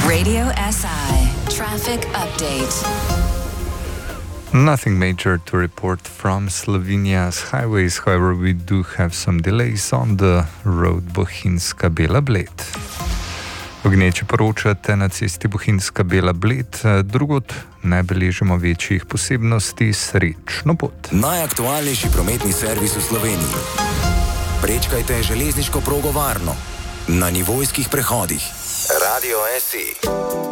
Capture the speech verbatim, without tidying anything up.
Radio S I Traffic Update. Nothing major to report from Slovenia's highways, however we do have some delays on the road Bohinjska Bela Bled. Ogneče poročate na cesti Bohinjska Bela Bled, drugod ne beležimo večjih posebnosti, srečno pot. Najaktualnejši prometni servis v Sloveniji. Prečkajte železniško progo varno na nivojskih prehodih. Radio S I.